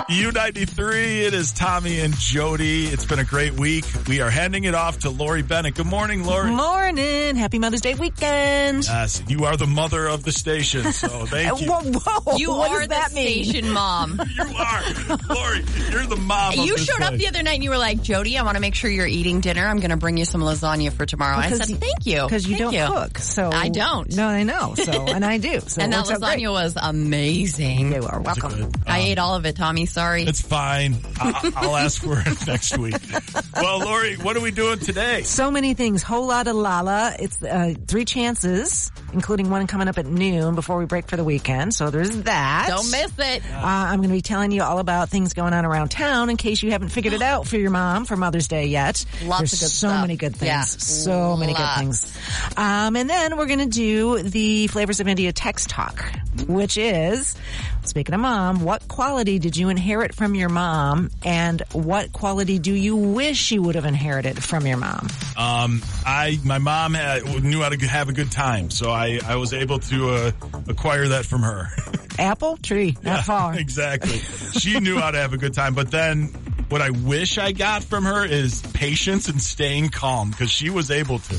U93, it is Tommy and Jody. It's been a great week. We are handing it off to Lori Bennett. Good morning, Lori. Morning. Happy Mother's Day weekend. Yes, you are the mother of the station, so thank you. Whoa. You what are does that the mean? station mom. You are. Lori, you're the mom of You this showed up place. the other night and you were like, Jody, I want to make sure you're eating dinner. I'm going to bring you some lasagna for tomorrow. I said, thank you. Because you Thank don't cook. So I don't. No, I know. So, and I do. So And it that works out great. lasagna was amazing. You are welcome. Good. I ate all of it, Tommy. Sorry. It's fine. I'll ask for it next week. Well, Lori, what are we doing today? So many things. Whole lot of Lala. It's 3 chances, including one coming up at noon before we break for the weekend. So there's that. Don't miss it. I'm going to be telling you all about things going on around town in case you haven't figured it out for your mom for Mother's Day yet. Lots There's of good so stuff. many good things. Yeah. So many good Lots. things. And then we're going to do the Flavors of India text talk, which is, speaking of mom, what quality did you inherit from your mom and what quality do you wish you would have inherited from your mom? My mom knew how to have a good time, so I was able to acquire that from her. Apple tree, not far. Exactly. She knew how to have a good time, but then what I wish I got from her is patience and staying calm, because she was able to.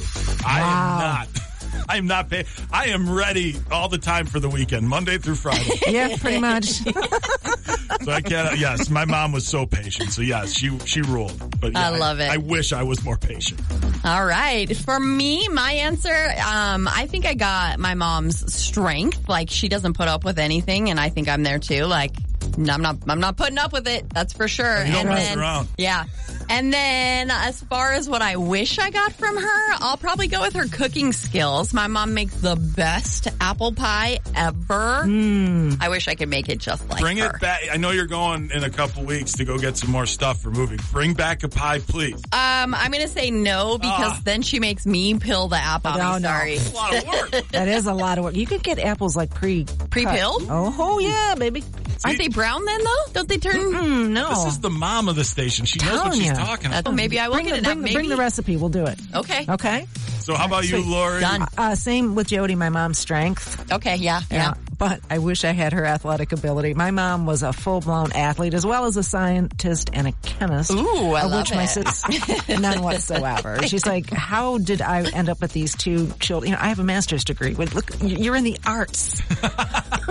I am not. I am ready all the time for the weekend, Monday through Friday. Yeah, pretty much. So I can't. Yes, my mom was so patient. So yes, she ruled. But yeah, I love it. I wish I was more patient. All right. For me, my answer, I think I got my mom's strength. Like, she doesn't put up with anything, and I think I'm there too. Like, I'm not putting up with it. That's for sure. You don't mess around. Yeah. And then as far as what I wish I got from her, I'll probably go with her cooking skills. My mom makes the best apple pie ever. I wish I could make it just like Bring her. it back. I know you're going in a couple weeks to go get some more stuff for moving. Bring back a pie, please. I'm going to say no because then she makes me peel the apple. No, no. Sorry. It's a lot of work. That is a lot of work. You could get apples like Pre-peeled? Oh, yeah, baby. Aren't they brown then though? Don't they turn? No. This is the mom of the station. She knows what Telling she's ya. talking about. Maybe I will get it up. Maybe. Bring the recipe. We'll do it. Okay. Okay? So how about you, Sweet. Lori? Done. Same with Jody, my mom's strength. Okay. Yeah. But I wish I had her athletic ability. My mom was a full-blown athlete as well as a scientist and a chemist. Ooh, I of love which my sister, none whatsoever. She's like, how did I end up with these 2 children? You know, I have a master's degree. Wait, look, you're in the arts.